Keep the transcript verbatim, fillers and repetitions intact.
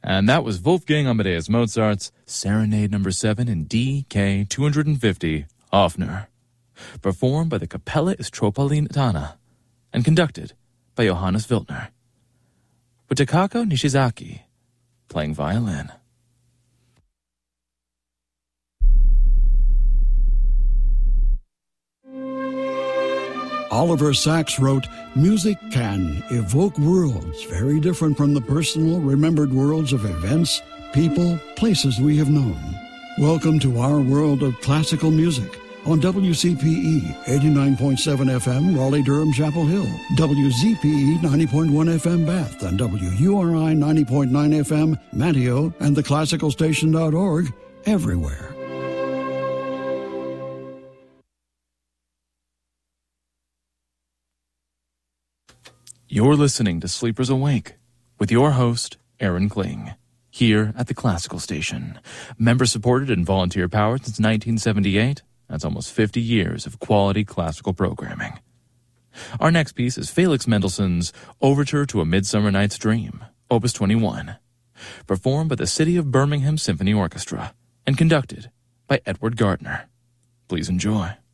And that was Wolfgang Amadeus Mozart's Serenade Number seven in D K two fifty, Hofner, performed by the Capella Istropolitana and conducted by Johannes Wiltner, with Takako Nishizaki playing violin. Oliver Sacks wrote, "Music can evoke worlds very different from the personal, remembered worlds of events, people, places we have known. Welcome to our world of classical music on W C P E eighty-nine point seven F M, Raleigh-Durham, Chapel Hill, W Z P E ninety point one F M, Bath, and W U R I ninety point nine F M, Manteo, and the classical station dot org, everywhere." You're listening to Sleepers Awake with your host, Aaron Kling, here at the Classical Station. Member-supported and volunteer-powered since nineteen seventy-eight. That's almost fifty years of quality classical programming. Our next piece is Felix Mendelssohn's Overture to A Midsummer Night's Dream, Opus twenty-one, performed by the City of Birmingham Symphony Orchestra and conducted by Edward Gardner. Please enjoy.